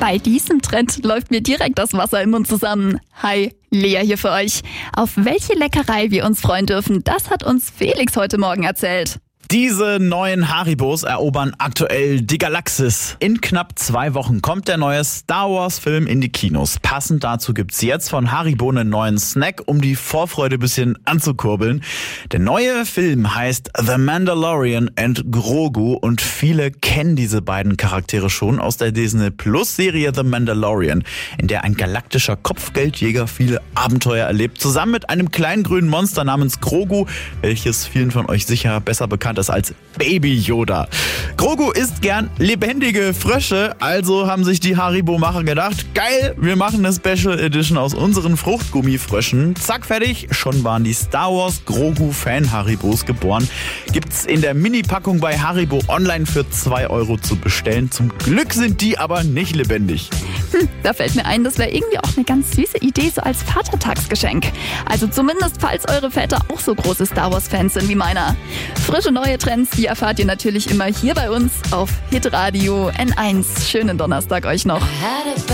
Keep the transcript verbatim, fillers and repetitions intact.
Bei diesem Trend läuft mir direkt das Wasser im Mund zusammen. Hi, Lea hier für euch. Auf welche Leckerei wir uns freuen dürfen, das hat uns Felix heute Morgen erzählt. Diese neuen Haribos erobern aktuell die Galaxis. In knapp zwei Wochen kommt der neue Star Wars Film in die Kinos. Passend dazu gibt's jetzt von Haribo einen neuen Snack, um die Vorfreude ein bisschen anzukurbeln. Der neue Film heißt The Mandalorian and Grogu und viele kennen diese beiden Charaktere schon aus der Disney Plus Serie The Mandalorian, in der ein galaktischer Kopfgeldjäger viele Abenteuer erlebt, zusammen mit einem kleinen grünen Monster namens Grogu, welches vielen von euch sicher besser bekannt ist als Baby Yoda. Grogu isst gern lebendige Frösche, also haben sich die Haribo-Macher gedacht, geil, wir machen eine Special Edition aus unseren Fruchtgummifröschen. Zack, fertig, schon waren die Star Wars Grogu Fan Haribos geboren. Gibt's in der Mini-Packung bei Haribo online für zwei Euro zu bestellen. Zum Glück sind die aber nicht lebendig. Hm, da fällt mir ein, das wäre irgendwie auch eine ganz süße Idee, so als Vatertagsgeschenk. Also zumindest, falls eure Väter auch so große Star Wars-Fans sind wie meiner. Frische neue Trends, die erfahrt ihr natürlich immer hier bei uns auf Hitradio N eins. Schönen Donnerstag euch noch.